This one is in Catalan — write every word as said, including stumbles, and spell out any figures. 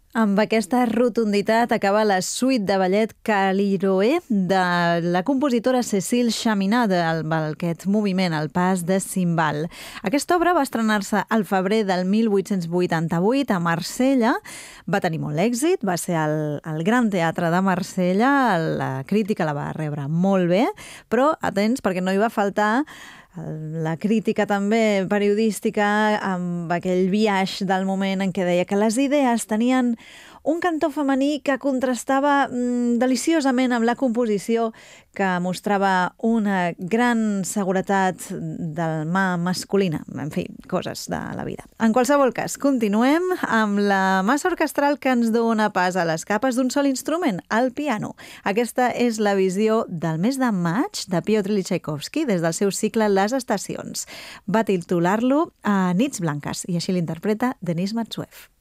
Amb aquesta rotunditat acaba la suite de ballet Caliroé de la compositora Cécile Chaminade, el, aquest moviment, el pas de Cimbal. Aquesta obra va estrenar-se al febrer del mil vuit-cents vuitanta-vuit a Marsella, va tenir molt èxit, va ser el, el Gran Teatre de Marsella, la crítica la va rebre molt bé, però atents perquè no hi va faltar la crítica també periodística amb aquell biaix del moment en què deia que les idees tenien un cantó femení que contrastava mm, deliciosament amb la composició que mostrava una gran seguretat del mà masculina. En fi, coses de la vida. En qualsevol cas, continuem amb la massa orquestral que ens dona pas a les capes d'un sol instrument, el piano. Aquesta és la visió del mes de maig de Piotr Ilyich Txaikovski des del seu cicle Les Estacions. Va titular-lo a Nits blanques i així l'interpreta Denis Matsuev.